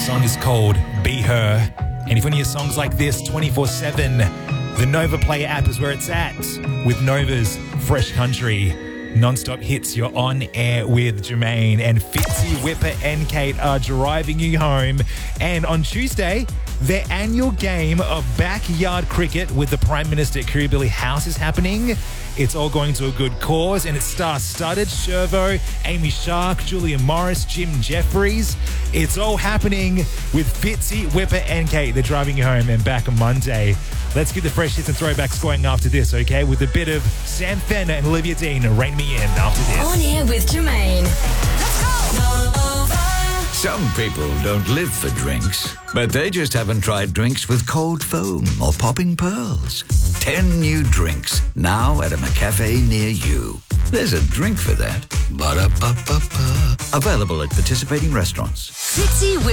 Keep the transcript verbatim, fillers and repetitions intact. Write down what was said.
song is called Be Her. And if you want to hear songs like this twenty-four seven, the Nova Player app is where it's at with Nova's Fresh Country. Non-stop hits, you're on air with Jermaine, and Fitzy, Whipper and Kate are driving you home. And on Tuesday, their annual game of backyard cricket with the Prime Minister at Kirribilli House is happening. It's all going to a good cause, and it's star-studded. Shervo, Amy Shark, Julian Morris, Jim Jeffries. It's all happening with Fitzy, Whipper and Kate. They're driving you home and back on Monday. Let's get the fresh hits and throwbacks going after this, okay? With a bit of Sam Fenner and Olivia Dean. Rain me in after this. On air with Jermaine. Let's go! Some people don't live for drinks, but they just haven't tried drinks with cold foam or popping pearls. Ten new drinks, now at a McCafe near you. There's a drink for that. Ba-da-ba-ba-ba. Available at participating restaurants. Fitzy